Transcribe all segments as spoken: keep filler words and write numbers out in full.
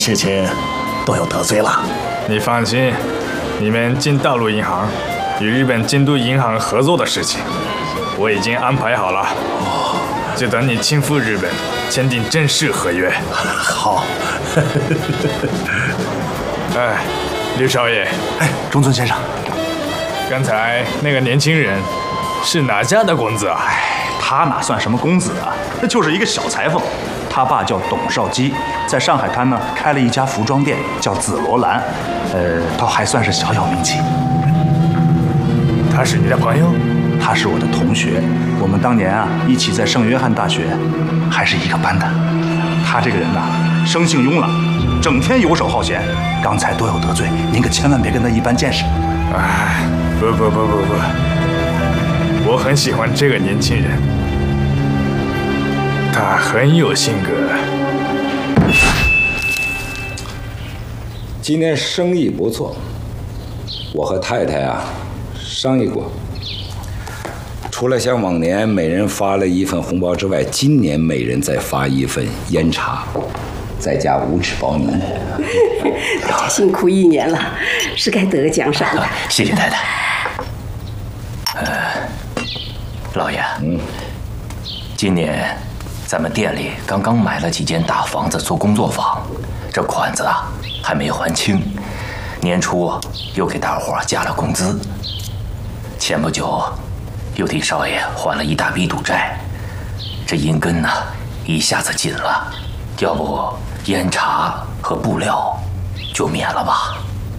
事情都有得罪了。 你放心，你们进大陆银行与日本京都银行合作的事情，我已经安排好了。哦，就等你亲赴日本签订正式合约。 好。 哎，刘少爷， 哎，中村先生， 刚才那个年轻人是哪家的公子啊？ 哎，他哪算什么公子啊？那就是一个小裁缝。他爸叫董少基，在上海滩呢开了一家服装店，叫紫罗兰，呃，倒还算是小有名气。 他是你的朋友？ 他是我的同学，我们当年啊一起在圣约翰大学，还是一个班的。他这个人呐、啊，生性慵懒，整天游手好闲，刚才多有得罪，您可千万别跟他一般见识。 哎，不不不不不，我很喜欢这个年轻人。他很有性格。 今年生意不错，我和太太啊商议过，除了像往年每人发了一份红包之外，今年每人再发一份烟茶，再加五尺苞米。 大家辛苦一年了，是该得个奖赏了。 谢谢太太。呃，老爷，嗯，今年咱们店里刚刚买了几间大房子做工作坊，这款子啊还没还清，年初又给大伙加了工资，前不久又替少爷还了一大笔赌债，这银根呢一下子紧了，要不烟茶和布料就免了吧。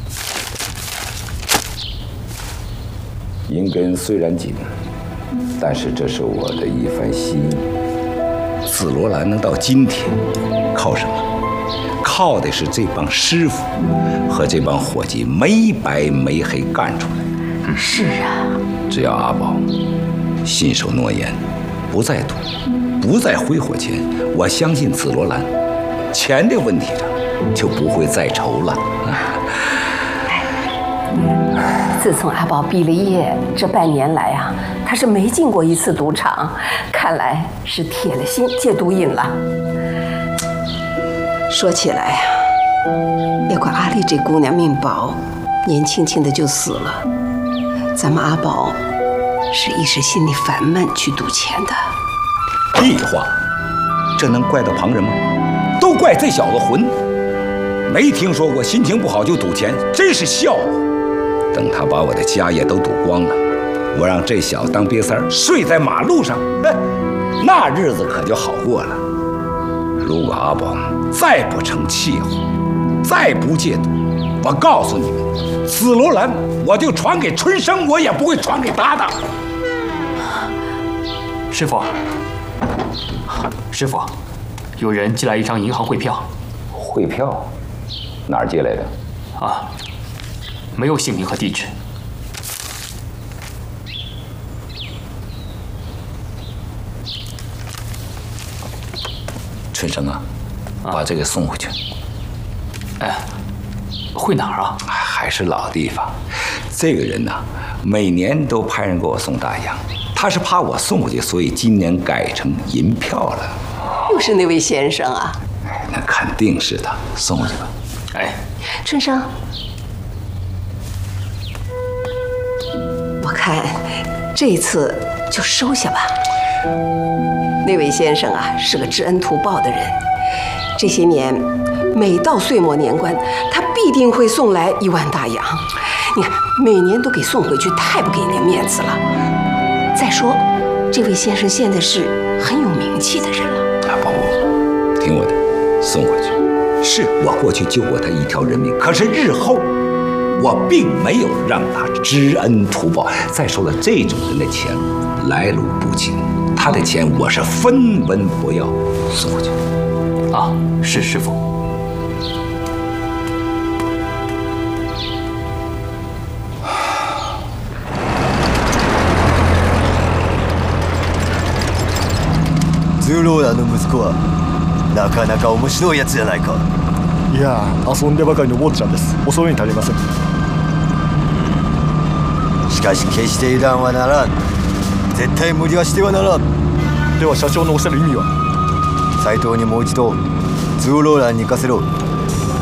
银根虽然紧，但是这是我的一番心意。紫罗兰能到今天，靠什么？靠的是这帮师傅和这帮伙计没白没黑干出来。 是啊， 只要阿宝信守诺言，不再赌，不再挥霍钱，我相信紫罗兰钱的问题上就不会再愁了。 自从阿宝毕了业，这半年来啊，他是没进过一次赌场，看来是铁了心戒毒瘾了。说起来呀、啊，也怪阿丽这姑娘命薄，年轻轻的就死了。咱们阿宝是一时心里烦闷去赌钱的。 屁话，这能怪到旁人吗？都怪这小子混，没听说过心情不好就赌钱，真是笑话。等他把我的家业都赌光了，我让这小子当瘪三儿睡在马路上，那日子可就好过了。如果阿宝再不成气候，再不戒赌，我告诉你们，紫罗兰我就传给春生，我也不会传给搭档。 师傅，师傅，有人寄来一张银行汇票。 汇票？哪儿寄来的？ 啊，没有姓名和地址。 春生啊，把这个送回去。 哎，汇哪儿啊？ 还是老地方。这个人呐、啊，每年都派人给我送大洋，他是怕我送回去，所以今年改成银票了。 又是那位先生啊？ 哎，那肯定是他，送回去吧。 哎， 春生，我看这一次就收下吧。那位先生啊，是个知恩图报的人。这些年，每到岁末年关，他必定会送来一万大洋。你看，每年都给送回去，太不给您面子了。再说，这位先生现在是很有名气的人了。 啊，不不，听我的，送回去。是我过去救过他一条人命，可是日后我并没有让他知恩图报。再说了，这种人的钱来路不清，他的钱我是分文不要，送回去。 啊，是师傅。 ズローラの息子はなかなか面白いやつじゃないか。 いや遊んでばかりの坊ちゃんです。恐れに足りません。 しかし決して油断はならん。絶対無理はしてはならん。 では社長のおっしゃる意味は？ 斎藤にもう一度ズローラに行かせろ。